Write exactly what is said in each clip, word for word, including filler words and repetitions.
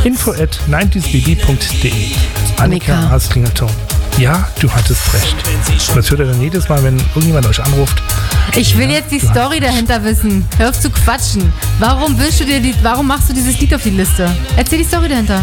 info at nineties b b punkt d e. Annika aus Klingelton. Ja, du hattest recht. Das hört ihr dann jedes Mal, wenn irgendjemand euch anruft. Ich will jetzt die Story dahinter wissen. Hör auf zu quatschen. Warum willst du dir die, warum machst du dieses Lied auf die Liste? Erzähl die Story dahinter.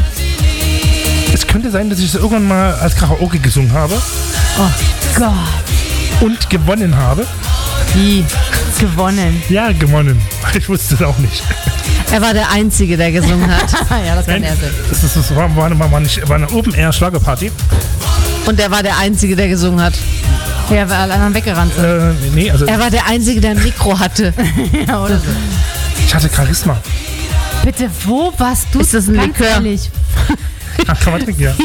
Es könnte sein, dass ich es irgendwann mal als Karaoke gesungen habe. Oh Gott. Und gewonnen habe. Wie? Gewonnen? Ja, gewonnen. Ich wusste es auch nicht. Er war der Einzige, der gesungen hat. Ja, das kann er sein. Das, das, das war, war, war, nicht, war eine Open-Air-Schlagerparty. Und er war der Einzige, der gesungen hat. Ja, weil alle anderen weggerannt sind. Äh, nee, also Er war der Einzige, der ein Mikro hatte. Ja, oder so. ich hatte Charisma. Bitte, wo warst du? Ist das ein Ganz Likör? ehrlich. Ach, kann man trinken, ja.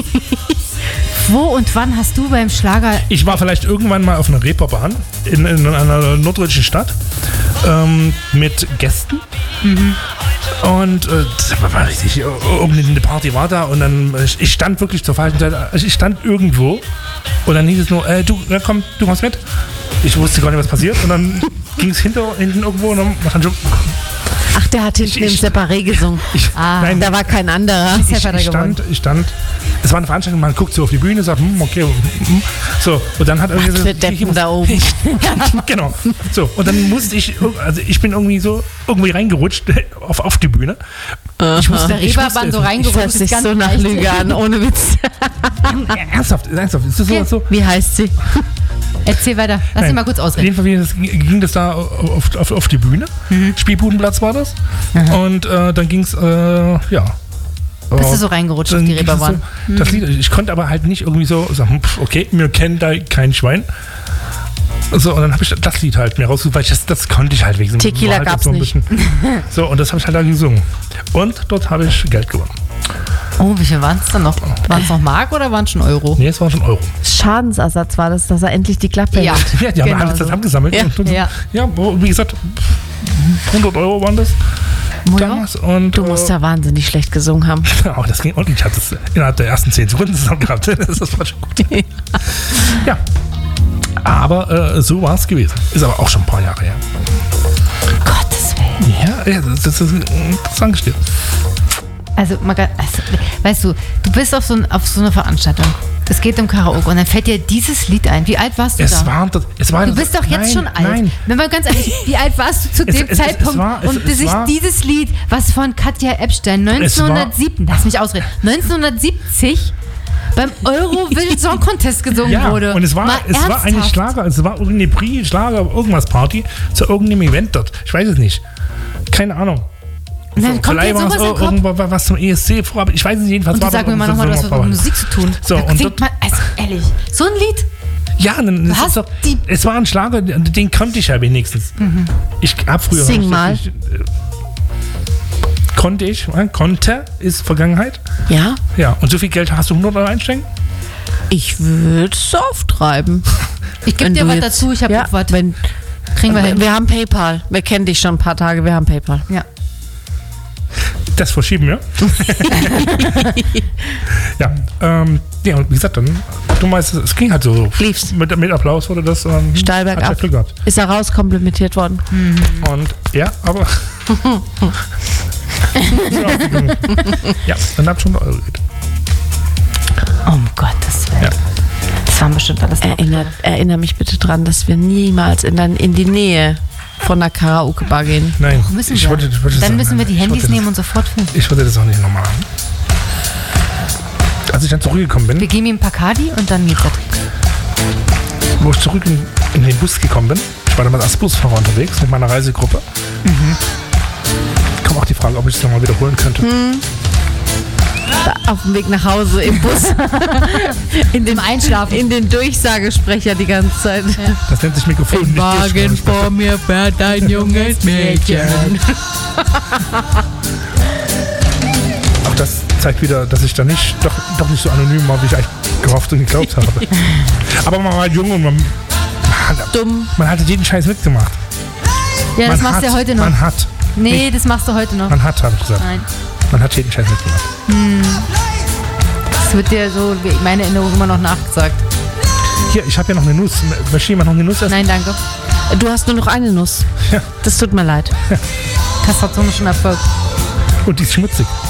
Wo und wann hast du beim Schlager... Ich war vielleicht irgendwann mal auf einer Reeperbahn in, in einer norddeutschen Stadt ähm, mit Gästen. Mhm. Und äh, das war richtig, irgendeine Party war da und dann, ich stand wirklich zur falschen Zeit, also ich stand irgendwo und dann hieß es nur, äh, du, na komm, du kommst mit. Ich wusste gar nicht, was passiert und dann ging es hinter, hinten irgendwo und dann war dann schon... Ach, der hat hinten Ich- im Separé gesungen. Ich, Ah. nein, Da war kein anderer. ich, Deshalb hat ich er stand, ich stand, es war eine Veranstaltung, man guckt so auf die Bühne, sagt, hm, okay, hm, so, und dann hat irgendwie Was für Deppen da oben. Ich, genau, so, und dann musste ich, also ich bin irgendwie so, irgendwie reingerutscht auf, auf die Bühne. Ich wusste, Der ich wusste Reeperbahn es so nicht. reingerutscht. Das hört sich ganz so nach leicht. Lüge an, ohne Witz. Ja, ernsthaft, ernsthaft, ist das so, so? Wie heißt sie? Erzähl weiter. Lass Nein. ihn mal kurz ausreden. Jedenfalls ging das da auf, auf, auf die Bühne, Mhm. Spielbudenplatz war das, und äh, dann ging es, äh, ja. Bist du so reingerutscht auf Dann die ging es Reeperbahn? So, das Lied, ich konnte aber halt nicht irgendwie so sagen, pf, okay, wir kennen da kein Schwein. So, und dann habe ich das Lied halt mir rausgesucht, weil ich das, das konnte ich halt wegen Tequila war halt gab's so ein nicht. bisschen- So, und das habe ich halt da gesungen. Und dort habe ich Geld gewonnen. Oh, wie viel waren es dann noch? Waren es noch Mark oder waren es schon Euro? Nee, es waren schon Euro. Schadensersatz war das, dass er endlich die Klappe Ja. hält. Ja, die haben Genau alles so. zusammengesammelt. Ja, und, und, ja. ja, wie gesagt, hundert Euro waren das damals. Und, Du musst äh, ja wahnsinnig schlecht gesungen haben. aber das ging, und ich hatte es innerhalb der ersten zehn Sekunden zusammen gehabt. Das, das war schon gut. Ja. Aber äh, so war es gewesen. Ist aber auch schon ein paar Jahre her. Gottes Willen. Ja, ja das, das, ist, das sage ich dir. Also, mal ganz- also, weißt du, du bist auf so, ein, auf so einer Veranstaltung. Es geht um Karaoke und dann fällt dir dieses Lied ein. Wie alt warst du Es da? war, es war, Du bist doch jetzt nein, schon alt. Nein, Wenn man ganz ehrlich, wie alt warst du zu Es- dem es- es- Zeitpunkt es war- es- und es sich war- dieses Lied, was von Katja Epstein neunzehnhundertsieben, lass mich ausreden, neunzehnhundertsiebzig beim Eurovision Song Contest gesungen ja, wurde. und es war, Mal es war eine ernsthaft. Schlager, es war irgendeine Prix, Schlager, irgendwas Party zu irgendeinem Event dort. Ich weiß es nicht. Keine Ahnung. Und dann kommt Vielleicht dir war es sowas in den Kopf. irgendwas was zum E S C vor, aber ich weiß es jedenfalls. Und du war sag mir mal das nochmal, du hast was mit Sommerpause. Musik zu tun. So, da und klingt dort- man, also ehrlich, so ein Lied? Ja, dann, es, hast ist doch, die- es war ein Schlager, den konnte ich ja wenigstens. Mhm. Ich hab früher. Sing ich, mal. Ich, äh, konnte ich, äh, konnte ist Vergangenheit. Ja? Ja, und so viel Geld hast du hundert Euro einstecken? Ich würde es auftreiben. Ich gebe Wenn dir du was jetzt- dazu, ich habe ja, noch was. wenn, Kriegen wir hin. wir haben PayPal. Wir kennen dich schon ein paar Tage, wir haben PayPal. Ja. Das verschieben wir. ja, ähm, ja, und wie gesagt, dann, du weißt, es ging halt so. Lief's. Mit, mit Applaus wurde das. Ähm, Steil hat ja bergab. Glück gehabt. Ist er rauskomplimentiert worden? Und ja, aber. ja, dann hat schon Euro geht. Um Gottes Willen. Ja. Das waren bestimmt alles noch. Erinnert, erinnere mich bitte dran, dass wir niemals in, dein, in die Nähe von einer Karaoke-Bar gehen. Nein, Müssen ich wir. wollte, ich wollte Dann das müssen auch- wir die ich Handys wollte nehmen und sofort filmen. Das, ich wollte das auch nicht nochmal haben. Als ich dann zurückgekommen bin, Wir geben ihm ein paar Kadi und dann geht's das. wo ich zurück in, in den Bus gekommen bin, ich war damals als Busfahrer unterwegs mit meiner Reisegruppe, Mhm. kam auch die Frage, ob ich es nochmal wiederholen könnte. Da auf dem Weg nach Hause im Bus. in den Einschlafen. In den Durchsagesprecher die ganze Zeit. Das nennt sich Mikrofon. Im nicht Wagen Durchsprache. vor mir fährt ein junges Mädchen. Auch das zeigt wieder, dass ich da nicht, doch, doch nicht so anonym war, wie ich eigentlich gehofft und geglaubt habe. Aber man war jung und man, man, hat, Dumm. man hat jeden Scheiß mitgemacht. Ja, das man machst hat, du ja heute noch. Man hat. Nee, das machst du heute noch. Man hat, habe ich gesagt. Nein. Man hat jeden Scheiß mitgemacht. Das wird dir so, wie meine Erinnerung, immer noch nachgesagt. Hier, ich habe ja noch eine Nuss. Möchte jemand noch eine Nuss essen? Nein, danke. Du hast nur noch eine Nuss. Ja. Das tut mir leid. Kastration ist schon erfolgt. Und die ist schmutzig.